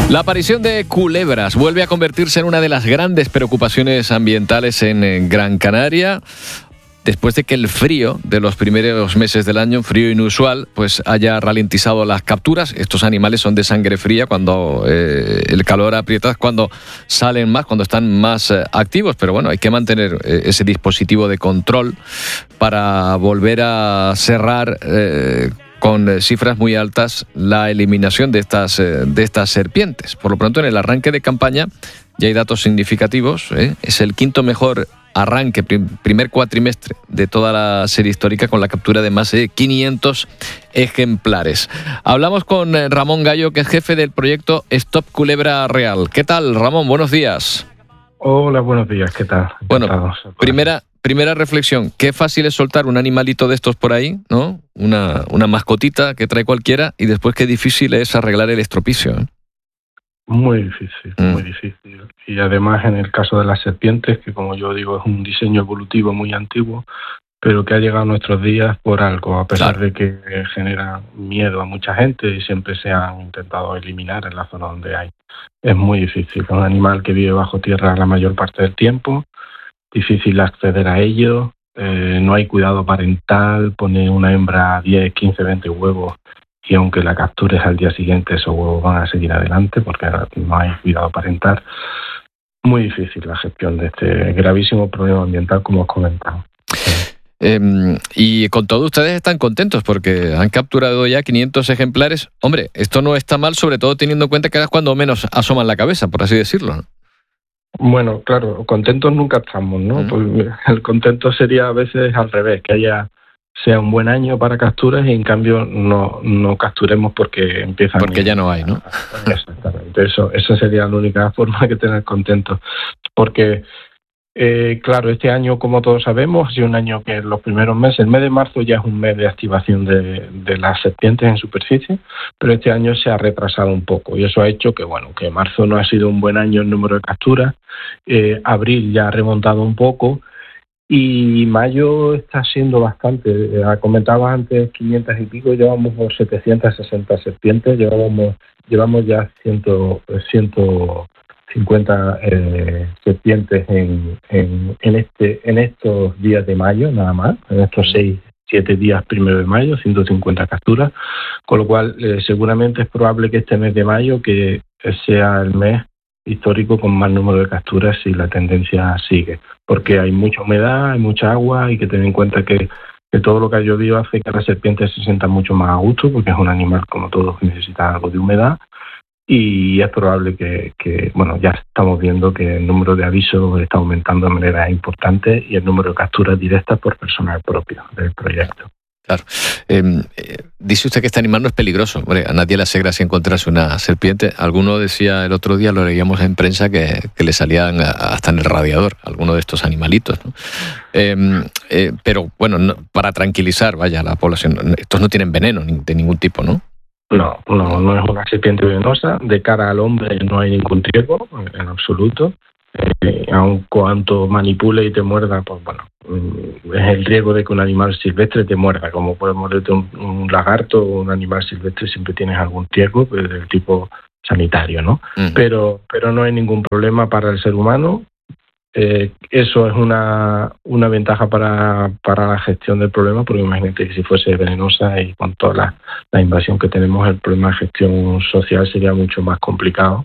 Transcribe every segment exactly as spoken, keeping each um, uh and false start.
La aparición de culebras vuelve a convertirse en una de las grandes preocupaciones ambientales en Gran Canaria, después de que el frío de los primeros meses del año, un frío inusual, pues haya ralentizado las capturas. Estos animales son de sangre fría, cuando eh, el calor aprieta es cuando salen más, cuando están más eh, activos, pero bueno, hay que mantener eh, ese dispositivo de control para volver a cerrar eh, con cifras muy altas la eliminación de estas, eh, de estas serpientes. Por lo pronto, en el arranque de campaña ya hay datos significativos, ¿eh? Es el quinto mejor arranque, prim, primer cuatrimestre de toda la serie histórica, con la captura de más de quinientos ejemplares. Hablamos con Ramón Gallo, que es jefe del proyecto Stop Culebra Real. ¿Qué tal, Ramón? Buenos días. Hola, buenos días. ¿Qué tal? Bueno, primera... Primera reflexión, qué fácil es soltar un animalito de estos por ahí, ¿no? Una, una mascotita que trae cualquiera, y después qué difícil es arreglar el estropicio, ¿eh? Muy difícil, mm. muy difícil. Y además en el caso de las serpientes, que como yo digo es un diseño evolutivo muy antiguo, pero que ha llegado a nuestros días por algo, a pesar claro. de que genera miedo a mucha gente y siempre se han intentado eliminar en la zona donde hay. Es muy difícil, es un animal que vive bajo tierra la mayor parte del tiempo, difícil acceder a ello, eh, no hay cuidado parental, pone una hembra diez, quince, veinte huevos y aunque la captures al día siguiente esos huevos van a seguir adelante porque no hay cuidado parental. Muy difícil la gestión de este gravísimo problema ambiental, como os comentaba. Eh, y con todo ustedes están contentos porque han capturado ya quinientos ejemplares. Hombre, esto no está mal, sobre todo teniendo en cuenta que es cuando menos asoman la cabeza, por así decirlo, ¿no? Bueno, claro, contentos nunca estamos, ¿no? Mm. Pues el contento sería a veces al revés, que haya sea un buen año para capturas y en cambio no, no capturemos porque empiezan... Porque ya no hay, ¿no? Exactamente, eso, esa sería la única forma de tener contentos. Porque, eh, claro, este año, como todos sabemos, ha sido un año que en los primeros meses, el mes de marzo ya es un mes de activación de, de las serpientes en superficie, pero este año se ha retrasado un poco y eso ha hecho que, bueno, que marzo no ha sido un buen año en número de capturas, eh, abril ya ha remontado un poco y mayo está siendo bastante. Eh, comentaba antes quinientas y pico, llevamos setecientas sesenta serpientes, llevamos, llevamos ya cien, ciento cincuenta eh, serpientes en, en, en, este, en estos días de mayo, nada más, en estos seis, siete días primero de mayo, ciento cincuenta capturas, con lo cual eh, seguramente es probable que este mes de mayo que sea el mes histórico con más número de capturas si la tendencia sigue, porque hay mucha humedad, hay mucha agua, hay que tener en cuenta que, que todo lo que ha llovido hace que las serpientes se sientan mucho más a gusto, porque es un animal como todos que necesita algo de humedad, y es probable que, que, bueno, ya estamos viendo que el número de avisos está aumentando de manera importante y el número de capturas directas por personal propio del proyecto. Claro. Eh, eh, dice usted que este animal no es peligroso. Hombre, a nadie le hace gracia encontrarse una serpiente. Alguno decía el otro día, lo leíamos en prensa, que, que le salían a, hasta en el radiador, alguno de estos animalitos, ¿no? Eh, eh, pero bueno, no, para tranquilizar, vaya, la población, estos no tienen veneno de ningún tipo, ¿no? No, no, no es una serpiente venenosa. De cara al hombre no hay ningún riesgo en absoluto. Eh, aun cuanto manipule y te muerda, pues bueno, es el riesgo de que un animal silvestre te muerda, como puede morderte un, un lagarto o un animal silvestre, siempre tienes algún riesgo pues, del tipo sanitario, ¿no? Uh-huh. Pero, pero no hay ningún problema para el ser humano. Eh, eso es una, una ventaja para, para la gestión del problema, porque imagínate que si fuese venenosa y con toda la, la invasión que tenemos, el problema de gestión social sería mucho más complicado.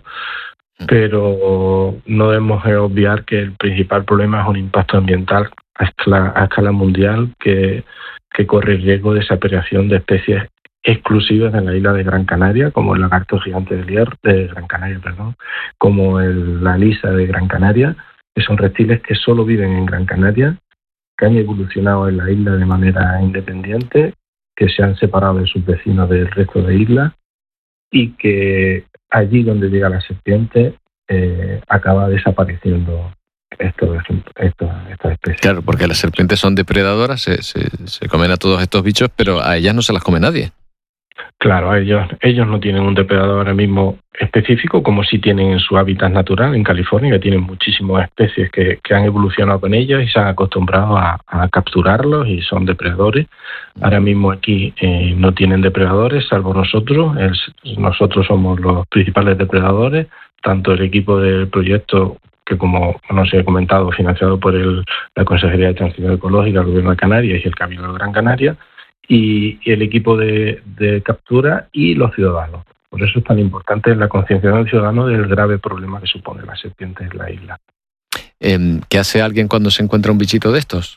Pero no debemos obviar que el principal problema es un impacto ambiental a escala, a escala mundial que, que corre el riesgo de desaparición de especies exclusivas en la isla de Gran Canaria, como el lagarto gigante de hierro, de Gran Canaria, perdón, como el, la lisa de Gran Canaria, que son reptiles que solo viven en Gran Canaria, que han evolucionado en la isla de manera independiente, que se han separado de sus vecinos del resto de islas y que allí donde llega la serpiente eh, acaba desapareciendo estos, estos, estas especies. Claro, porque las serpientes son depredadoras, se, se, se comen a todos estos bichos, pero a ellas no se las come nadie. Claro, ellos, ellos no tienen un depredador ahora mismo específico, como sí tienen en su hábitat natural en California, que tienen muchísimas especies que, que han evolucionado con ellos y se han acostumbrado a, a capturarlos y son depredadores. Ahora mismo aquí eh, no tienen depredadores, salvo nosotros. El, nosotros somos los principales depredadores, tanto el equipo del proyecto, que como no se ha comentado, financiado por el, la Consejería de Transición Ecológica, el Gobierno de Canarias y el Cabildo de Gran Canaria, y, y el equipo de, de captura y los ciudadanos. Por eso es tan importante la concienciación del ciudadano del grave problema que supone la serpiente en la isla. Eh, ¿Qué hace alguien cuando se encuentra un bichito de estos?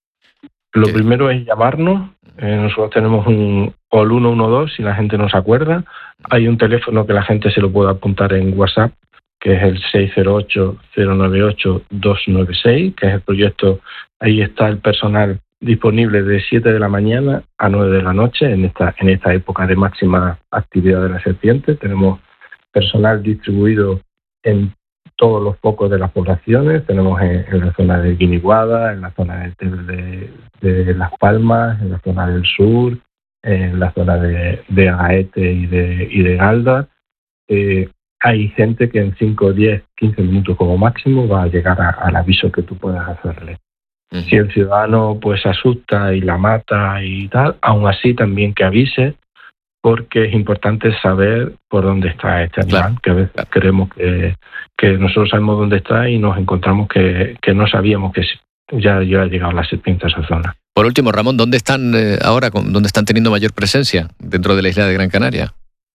Lo ¿Qué? primero es llamarnos. Eh, nosotros tenemos un o el uno uno dos, si la gente no se acuerda. Hay un teléfono que la gente se lo puede apuntar en WhatsApp, que es el seis cero ocho, cero nueve ocho, dos nueve seis, que es el proyecto. Ahí está el personal disponible de siete de la mañana a nueve de la noche en esta en esta época de máxima actividad de la serpiente. Tenemos personal distribuido en todos los focos de las poblaciones. Tenemos en, en la zona de Guiniguada, en la zona de, de, de Las Palmas, en la zona del sur, en la zona de, de Agaete y de, y de Galda. Eh, hay gente que en cinco, diez, quince minutos como máximo va a llegar a, al aviso que tú puedas hacerle. Uh-huh. Si el ciudadano pues se asusta y la mata y tal, aún así también que avise, porque es importante saber por dónde está este animal, claro, que a veces claro. creemos que, que nosotros sabemos dónde está y nos encontramos que, que no sabíamos que ya, ya ha llegado la serpiente a esa zona. Por último, Ramón, ¿dónde están eh, ahora, dónde están teniendo mayor presencia dentro de la isla de Gran Canaria?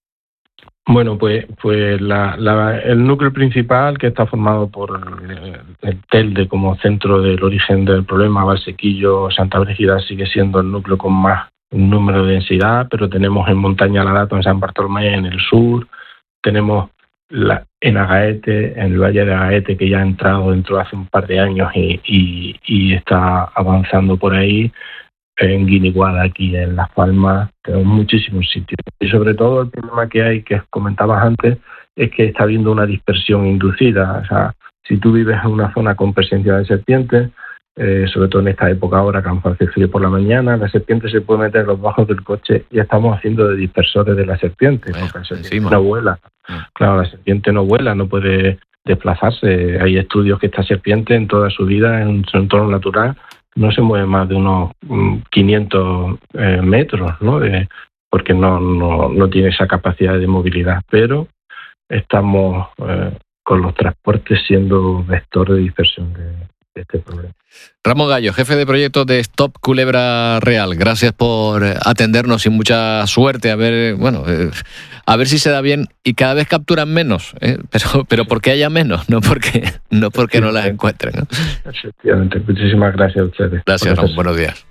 Bueno, pues, pues la, la, el núcleo principal, que está formado por el, el Telde como centro del origen del problema, Valsequillo, Santa Brígida, sigue siendo el núcleo con más número de densidad, pero tenemos en Montaña Ladato, en San Bartolomé, en el sur, tenemos la, en Agaete, en el Valle de Agaete, que ya ha entrado dentro de hace un par de años y, y, y está avanzando por ahí, en Guiniguada, aquí en Las Palmas, tenemos muchísimos sitios. Y sobre todo el problema que hay, que comentabas antes, es que está habiendo una dispersión inducida. O sea, si tú vives en una zona con presencia de serpientes, eh, sobre todo en esta época ahora que hace frío por la mañana, la serpiente se puede meter en los bajos del coche y estamos haciendo de dispersores de la serpiente, bueno, porque la serpiente encima. no vuela. Claro, la serpiente no vuela, no puede desplazarse. Hay estudios que esta serpiente en toda su vida, en su entorno natural, no se mueve más de unos quinientos eh, metros, ¿no? De, porque no, no, no tiene esa capacidad de movilidad, pero estamos eh, con los transportes siendo vector de dispersión de, de este problema. Ramón Gallo, jefe de proyecto de Stop Culebra Real, gracias por atendernos y mucha suerte. A ver, bueno, eh, a ver si se da bien y cada vez capturan menos, ¿eh? pero pero porque haya menos, no porque no porque no las encuentren, ¿no? Efectivamente. Muchísimas gracias a ustedes. Gracias, Ramón. Buenos días.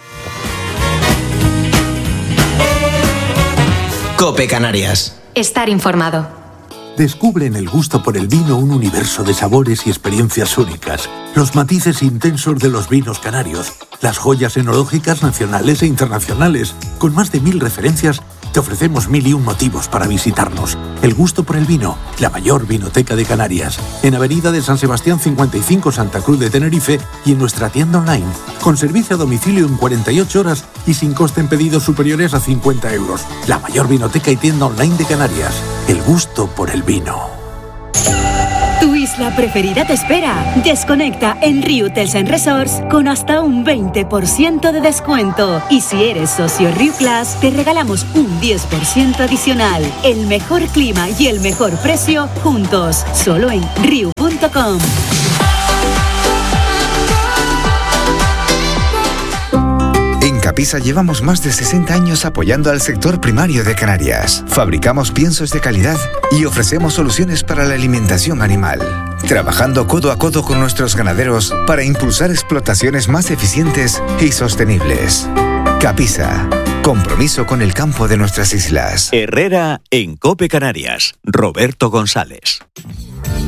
COPE Canarias. Estar informado. Descubre en el gusto por el vino un universo de sabores y experiencias únicas. Los matices intensos de los vinos canarios, las joyas enológicas nacionales e internacionales. Con más de mil referencias, te ofrecemos mil y un motivos para visitarnos. El gusto por el vino, la mayor vinoteca de Canarias. En Avenida de San Sebastián cincuenta y cinco, Santa Cruz de Tenerife, y en nuestra tienda online. Con servicio a domicilio en cuarenta y ocho horas y sin coste en pedidos superiores a cincuenta euros. La mayor vinoteca y tienda online de Canarias. El gusto por el vino. Tu isla preferida te espera. Desconecta en Riu Hotels and Resorts con hasta un veinte por ciento de descuento. Y si eres socio Riu Class, te regalamos un diez por ciento adicional. El mejor clima y el mejor precio juntos. Solo en riu punto com. En Capisa llevamos más de sesenta años apoyando al sector primario de Canarias. Fabricamos piensos de calidad y ofrecemos soluciones para la alimentación animal. Trabajando codo a codo con nuestros ganaderos para impulsar explotaciones más eficientes y sostenibles. Capisa. Compromiso con el campo de nuestras islas. Herrera en COPE Canarias. Roberto González.